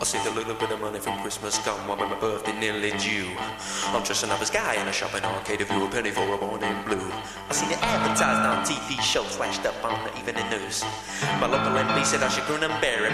I saved a little bit of money from Christmas come while my birthday nearly due. I'm dressing up as Guy in a shopping arcade if you a penny for a boy named Blue. I seen it advertised on TV shows, flashed up on the evening news. My local MP said I should grin and bear it.